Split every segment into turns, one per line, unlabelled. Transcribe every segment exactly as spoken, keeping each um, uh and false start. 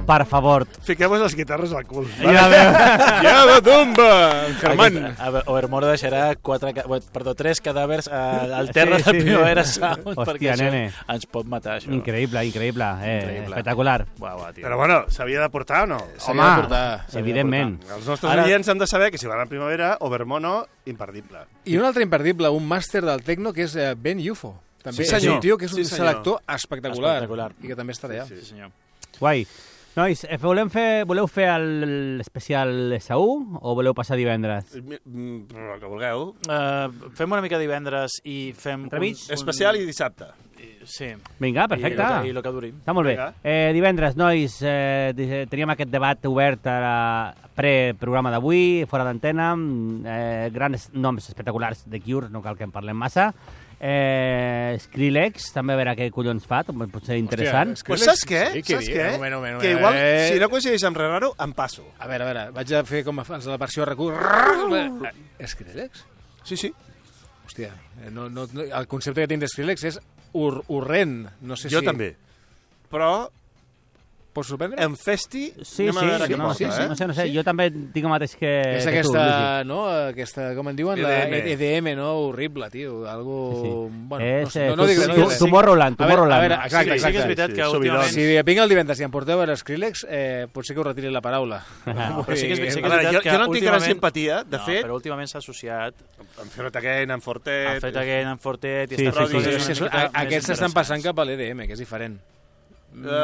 per favor.
Fiquem-vos les guitarres al cul.
Ja veu.
Ja la tumba, Germán.
Overmore deixarà quatre, perdó, tres cadàvers al terra
Sí, sí,
de
sí.
Primavera Sound,
Hòstia,
perquè això
nene.
ens pot matar, això.
Increïble, increïble. Eh,
Increïble.
espectacular.
Uau, uau, tio.
Però bueno, s'havia de portar o no?
S'havia de portar, s'havia de
evidentment.
portar.
Els nostres
Ara-
oients han de saber que si van a primavera, Overmono, imperdible.
I un altre imperdible, un màster del tecno, que és eh, Ben Ufo. També
Sí,
és
senyor.
un tio que és un
Sí, senyor.
selector espectacular,
Espectacular.
i que també estarà allà.
Sí, senyor.
Guai. Nois, eh, volem fer, voleu fer el- l'especial Esaú o voleu passar divendres?
Mm, però el que vulgueu.
Uh, fem una mica divendres i fem...
Entremig?
un-
Especial i dissabte.
Sí.
Vinga, perfecte.
I, i, i el que duri.
Està molt bé.
Vinga.
Eh, divendres, nois, eh, di- teníem aquest debat obert a la pre-programa d'avui, fora d'antena, eh, grans noms espectaculars de Cure, no cal que en parlem massa. Eh, Skrillex, també a veure què collons fa, pot ser interessant.
Hòstia,
Pues saps què?
Sí, què
saps
dius?
què?
Un moment, un moment, un
que
moment.
igual,
Eh.
si no coincideix amb res raro, em passo.
A veure, a veure, vaig a fer com a fans de la versió recu... Skrillex?
Sí, sí.
Hòstia, eh, no, no, no, el concepte que tinc de Skrillex és ur, urrent. No sé
Jo
si...
també. Però
Pots sorprendre?
en festi
Sí,
anem a
sí,
veure què
no,
porta,
sí, sí,
eh?
no sé, no sé, jo també tinc el mateix que,
És
que tu,
aquesta,
Luigi.
no? Aquesta, com en diuen?
E D M.
La E D M, no? Horrible, tio. Algo...
Sí, sí.
Bueno,
És,
no, sé,
eh,
no, no dic,
tu-
no
tu-
dic res.
Tomorrowland,
A veure,
Tomorrowland.
a veure, exacte,
sí, sí que és
exacte.
veritat que
Sí,
últimament...
Si vinc el divendres i em porteu a veure Skrillex, eh, potser que us retiri la paraula.
No, però sí que és, sí que és
A veure,
veritat
jo,
que
jo no tinc gran
últimament-
simpatia, de
no,
fet,
però últimament s'ha associat
amb Ferret Again, amb Fortet...
a Fet Again, en Fortet... I
Sí,
estas
sí,
coses
sí,
una
Sí, sí,
miqueta
a-
més
Aquests s'estan
interessants.
passant cap a l'E D M, que és diferent.
No, no,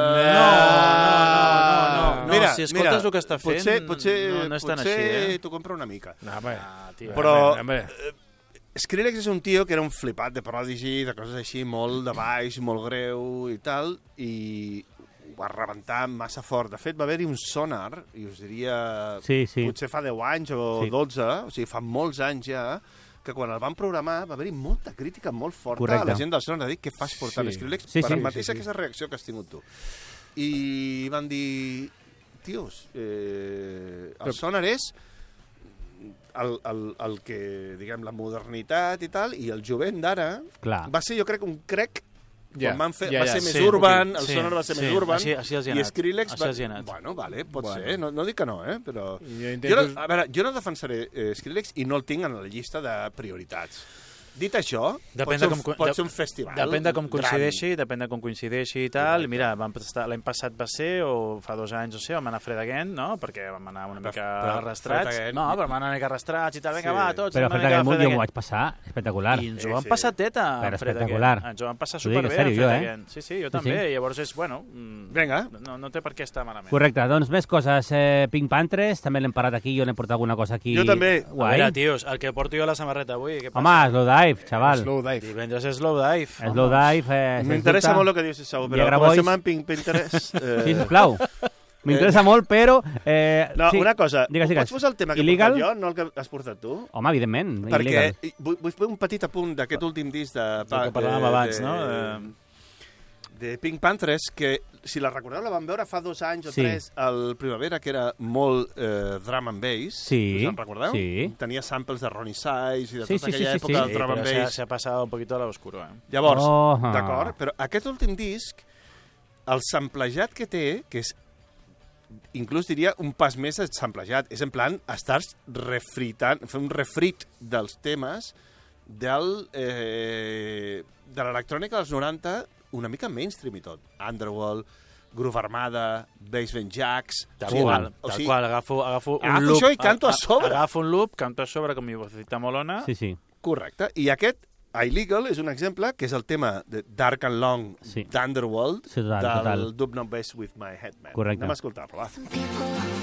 no, no, no.
Mira,
si escoltes
mira,
el que està fent,
potser, potser,
no, no és tan
potser
així, eh?
t'ho compra una mica.
No, home,
Ah, tio.
Però
home,
Skrillex és un tio que era un flipat de Prodigy, de coses així, molt de baix, molt greu i tal, i ho va rebentar massa fort. De fet, va haver-hi un sonar, i us diria...
Sí, sí.
Potser fa deu anys o
Sí.
dotze, o sigui, fa molts anys ja, que quan el van programar va haver-hi molta crítica molt forta
Correcte.
a la gent del sonar, de dir què fas portant
Sí.
Skrillex
Sí,
per
sí.
la mateixa
Sí, sí, sí.
aquesta reacció que has tingut tu. I van dir, tios, eh, el
Però-
sonar és el, el, el que, diguem, la modernitat i tal, i el jovent d'ara
Clar.
va ser, jo crec, un crec
Ja,
quan van fer,
ja,
va
ja,
ser més
sí,
urban,
sí,
el sonar va ser
sí,
més urban,
així- així els hi ha
i
anat,
Skrillex
així
va...
els hi ha anat.
Bueno, vale, pot
Bueno.
ser, no, no dic que no, eh, però...
jo
Jo
intento...
no, a veure, jo no defensaré eh, Skrillex i no el tinc en la llista de prioritats. Dit això,
Depèn
pot ser,
de
un,
com-
pot
de-
ser un festival
Depèn de com
gran.
coincideixi, depèn de com coincideixi i tal. I mira, vam estar- l'any passat va ser, o fa dos anys o sé, vam anar a Fred Again, no? Perquè vam anar una mica
però
arrastrats.
Fred Again-
No, però vam anar una mica arrastrats i tal. Vinga,
Sí.
va, tots.
Però
anem
Fred
una mica a
Again
Fred
jo m'ho
Again.
vaig passar espectacular.
I ens
Sí,
ho vam
sí.
passar teta,
Però
en Fred
espectacular.
Again. Ens ho vam passar
T'ho dic,
superbé,
en sèrio,
en
jo,
Fred
eh?
Again. Sí, sí, jo
Sí,
també.
sí.
I llavors és, bueno... mm,
Vinga.
No, no té per què estar malament.
Correcte, doncs més coses. Eh, Pink Panthers, també l'hem parlat aquí, jo n'he portat alguna cosa aquí.
Jo també.
A
Guai.
veure, tios, el que porto jo a la samarreta avui, què passa?
Home, Slow Dive, xaval.
Slow dive.
Divendres és Slow Dive.
Slow Dive, eh, sens
M'interessa
dubte.
molt el que dius, Isau, però
Viagra
comencem
Boys.
amb Pink Pinterest. Eh...
Sí, sisplau. M'interessa molt, però... Eh,
No,
sí.
una cosa,
Digues, digues.
pots posar el tema que
Illegal?
he portat jo, no el que has portat tu?
Home, evidentment.
Perquè
il·legal.
i vull, vull fer un petit apunt d'aquest últim disc de...
que parlàvem
de-
abans,
de-
no? De-
de Pink Panthers, que, si la recordeu, la vam veure fa dos anys o
Sí.
tres al Primavera, que era molt eh, drum and bass.
Sí,
Us en recordeu?
sí.
Tenia samples de Ronnie Size i de
Sí,
tota
sí, sí,
aquella
sí,
època
sí.
del drum and
però se,
bass.
se ha passado un poquito a l'oscuro, eh?
Llavors,
Oh.
d'acord, però aquest últim disc, el samplejat que té, que és, inclús diria, un pas més de samplejat, és en plan, estàs refritant, fer un refrit dels temes del, eh, de l'electrònica dels noranta, una mica mainstream i tot. Underworld, Groove Armada, Basement Jacks...
Tal
o sigui,
qual,
o
tal
sigui,
qual, agafo, agafo un
agafo
loop...
això i canto a sobre.
Agafo un loop, canto a sobre com mi vocecita molona.
Sí, sí.
Correcte. I aquest, Illegal, és un exemple, que és el tema de Dark and Long
Sí.
d'Underworld,
Sí, total,
del
total.
Dub Not Best With My Headman.
Correcte.
Anem a escoltar-lo, va.
Some people